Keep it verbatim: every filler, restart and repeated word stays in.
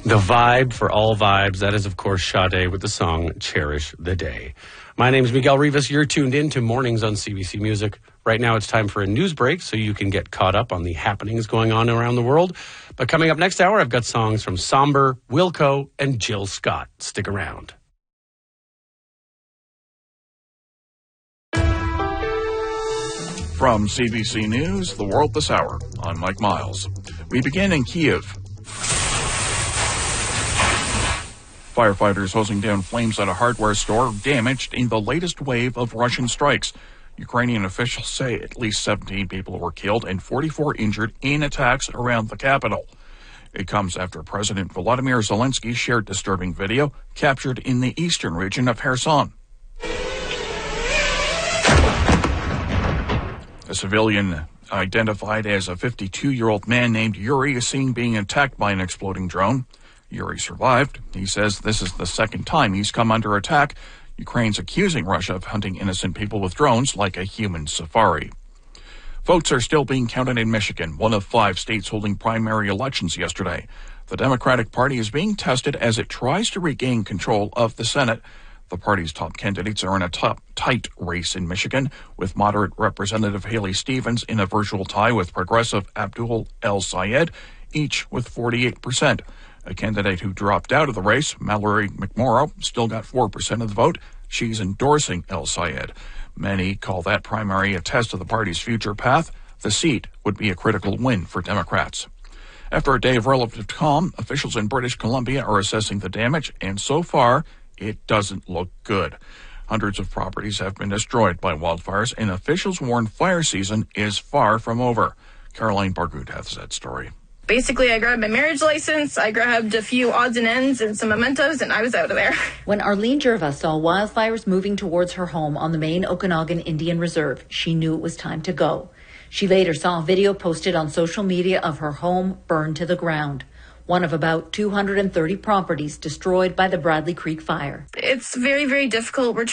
The vibe for all vibes. That is, of course, Sade with the song Cherish the Day. My name is Miguel Rivas. You're tuned in to Mornings on C B C Music. Right now, it's time for a news break so you can get caught up on the happenings going on around the world. But coming up next hour, I've got songs from Somber, Wilco, and Jill Scott. Stick around. From C B C News, The World This Hour, I'm Mike Miles. We begin in Kiev. Firefighters hosing down flames at a hardware store damaged in the latest wave of Russian strikes. Ukrainian officials say at least seventeen people were killed and forty-four injured in attacks around the capital. It comes after President Volodymyr Zelensky shared disturbing video captured in the eastern region of Kherson. A civilian identified as a fifty-two-year-old man named Yuri is seen being attacked by an exploding drone. Yuri survived. He says this is the second time he's come under attack. Ukraine's accusing Russia of hunting innocent people with drones like a human safari. Votes are still being counted in Michigan, one of five states holding primary elections yesterday. The Democratic Party is being tested as it tries to regain control of the Senate. The party's top candidates are in a top, tight race in Michigan, with moderate Representative Haley Stevens in a virtual tie with progressive Abdul El-Sayed, each with forty-eight percent. A candidate who dropped out of the race, Mallory McMorrow, still got four percent of the vote. She's endorsing El-Sayed. Many call that primary a test of the party's future path. The seat would be a critical win for Democrats. After a day of relative calm, officials in British Columbia are assessing the damage, and so far, it doesn't look good. Hundreds of properties have been destroyed by wildfires, and officials warn fire season is far from over. Caroline Bargut has that story. Basically, I grabbed my marriage license, I grabbed a few odds and ends and some mementos, and I was out of there. When Arlene Jerva saw wildfires moving towards her home on the main Okanagan Indian Reserve, she knew it was time to go. She later saw a video posted on social media of her home burned to the ground, one of about two hundred thirty properties destroyed by the Bradley Creek fire. It's very, very difficult. We're